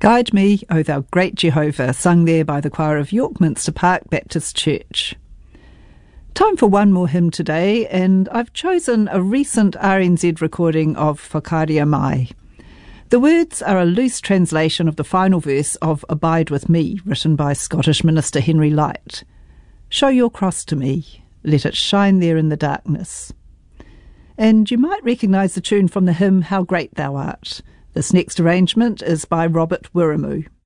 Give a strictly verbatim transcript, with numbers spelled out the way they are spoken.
Guide Me, O Thou Great Jehovah, sung there by the choir of York Minster Park Baptist Church. Time for one more hymn today, and I've chosen a recent R N Z recording of Whakaria Mai. The words are a loose translation of the final verse of Abide With Me, written by Scottish minister Henry Light. Show your cross to me, let it shine there in the darkness. And you might recognise the tune from the hymn How Great Thou Art. This next arrangement is by Robert Wiremu.